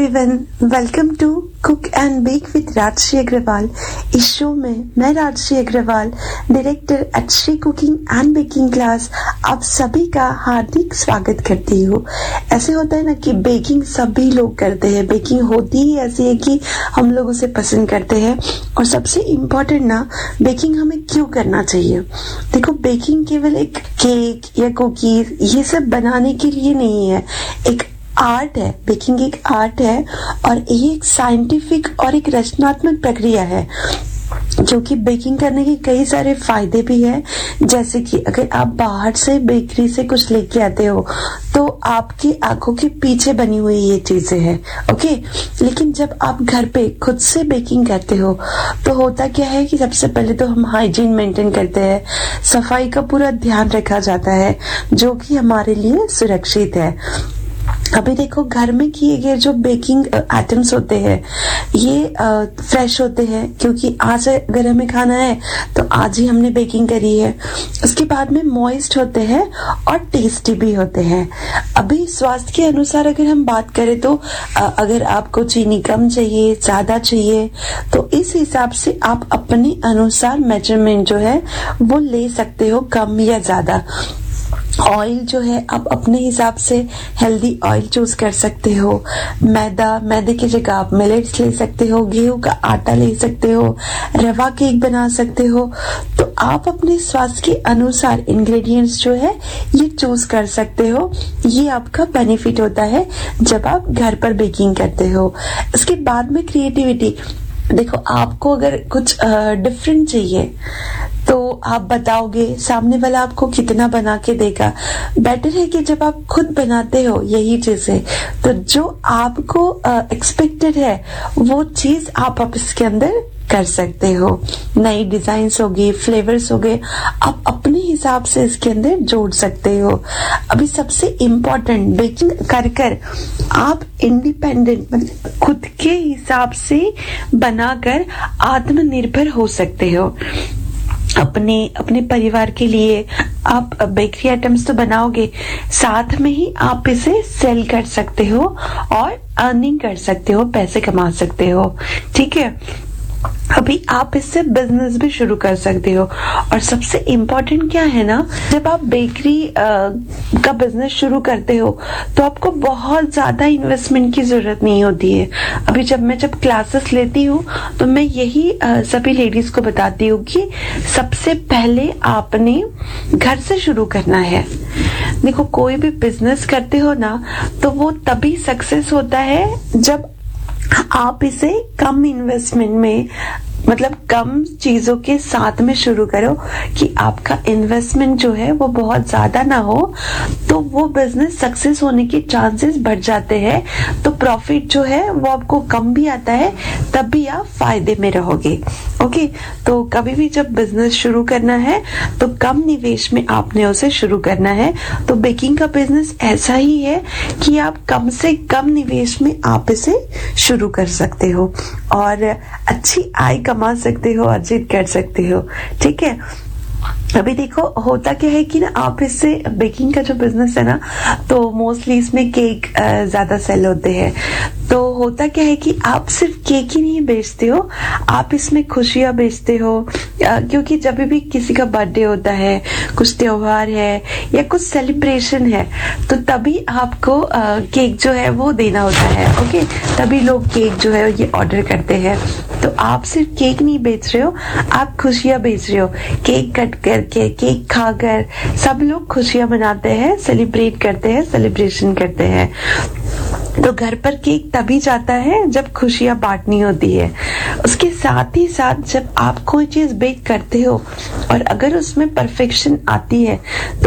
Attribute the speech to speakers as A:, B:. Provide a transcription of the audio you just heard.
A: Everyone, welcome to cook and bake with Rajshree Agarwal. इस show में मैं Rajshree Agarwal, director at Shri cooking and baking class, आप सभी का हार्दिक स्वागत करती हूँ। ऐसे होता है ना कि बेकिंग सभी लोग करते हैं, बेकिंग होती ही ऐसी है कि हम लोग उसे पसंद करते हैं। और सबसे इम्पोर्टेंट ना, बेकिंग हमें क्यों करना चाहिए। देखो, बेकिंग केवल एक केक या कुकीज ये सब बनाने के लिए नहीं है, एक आर्ट है। बेकिंग एक आर्ट है और ये एक साइंटिफिक और एक रचनात्मक प्रक्रिया है, क्योंकि बेकिंग करने के कई सारे फायदे भी हैं। जैसे कि अगर आप बाहर से बेकरी से कुछ लेके आते हो तो आपकी आंखों के पीछे बनी हुई ये चीजें हैं, ओके। लेकिन जब आप घर पे खुद से बेकिंग करते हो तो होता क्या है कि सबसे पहले तो हम हाइजीन मेंटेन करते हैं, सफाई का पूरा ध्यान रखा जाता है, जो कि हमारे लिए सुरक्षित है। अभी देखो, घर में किए गए जो बेकिंग आइटम्स होते हैं ये फ्रेश होते हैं, क्योंकि आज अगर हमें खाना है तो आज ही हमने बेकिंग करी है। उसके बाद में मॉइस्ट होते हैं और टेस्टी भी होते हैं। अभी स्वास्थ्य के अनुसार अगर हम बात करें तो अगर आपको चीनी कम चाहिए, ज्यादा चाहिए, तो इस हिसाब से आप अपने अनुसार मेजरमेंट जो है वो ले सकते हो, कम या ज्यादा। ऑयल जो है आप अपने हिसाब से हेल्दी ऑयल चूज कर सकते हो। मैदे की जगह आप मिलेट्स ले सकते हो, गेहूं का आटा ले सकते हो, रवा केक बना सकते हो। तो आप अपने स्वास्थ्य के अनुसार इंग्रेडिएंट्स जो है ये चूज कर सकते हो। ये आपका बेनिफिट होता है जब आप घर पर बेकिंग करते हो। इसके बाद में क्रिएटिविटी। देखो, आपको अगर कुछ डिफरेंट चाहिए तो आप बताओगे, सामने वाला आपको कितना बना के देगा। बेटर है कि जब आप खुद बनाते हो यही चीजें, तो जो आपको एक्सपेक्टेड है वो चीज आप इसके अंदर कर सकते हो। नई डिजाइन्स होगी, फ्लेवर्स हो गए, आप अपने हिसाब से इसके अंदर जोड़ सकते हो। अभी सबसे इम्पोर्टेंट, बेकिंग कर आप इंडिपेंडेंट, मतलब खुद के हिसाब से बनाकर आत्मनिर्भर हो सकते हो। अपने परिवार के लिए आप बेकरी आइटम्स तो बनाओगे, साथ में ही आप इसे सेल कर सकते हो और अर्निंग कर सकते हो, पैसे कमा सकते हो, ठीक है। अभी आप इससे बिजनेस भी शुरू कर सकते हो। और सबसे इम्पोर्टेंट क्या है ना, जब आप बेकरी का बिजनेस शुरू करते हो तो आपको बहुत ज्यादा इन्वेस्टमेंट की जरूरत नहीं होती है। अभी जब क्लासेस लेती हूँ तो मैं यही सभी लेडीज को बताती हूँ कि सबसे पहले आपने घर से शुरू करना है। देखो, कोई भी बिजनेस करते हो ना तो वो तभी सक्सेस होता है जब आप इसे कम इन्वेस्टमेंट में, मतलब कम चीजों के साथ में शुरू करो कि आपका इन्वेस्टमेंट जो है वो बहुत ज्यादा ना हो, तो वो बिजनेस सक्सेस होने के चांसेस बढ़ जाते हैं। तो प्रॉफिट जो है वो आपको कम भी आता है, तब भी आप फायदे में रहोगे, ओके। तो कभी भी जब बिजनेस शुरू करना है तो कम निवेश में आपने उसे शुरू करना है। तो बेकिंग का बिजनेस ऐसा ही है कि आप कम से कम निवेश में आप इसे शुरू कर सकते हो और अच्छी आय कमा सकते हो, अर्जित कर सकते हो, ठीक है। अभी देखो, होता क्या है कि ना, आप इससे बेकिंग का जो बिजनेस है ना, तो मोस्टली इसमें केक ज्यादा सेल होते हैं। तो होता क्या है कि आप सिर्फ केक ही नहीं बेचते हो, आप इसमें खुशियां बेचते हो, क्योंकि जब भी किसी का बर्थडे होता है, कुछ त्योहार है या कुछ सेलिब्रेशन है, तो तभी आपको केक जो है वो देना होता है, ओके। तभी लोग केक जो है ये ऑर्डर करते हैं। तो आप सिर्फ केक नहीं बेच रहे हो, आप खुशियां बेच रहे हो। केक कट करके, केक खाकर सब लोग खुशियां मनाते हैं, सेलिब्रेट करते हैं, सेलिब्रेशन करते हैं। तो घर पर केक तभी जाता है जब खुशियां बांटनी होती है। उसके साथ ही साथ जब आप कोई चीज बेक करते हो और अगर उसमें परफेक्शन आती है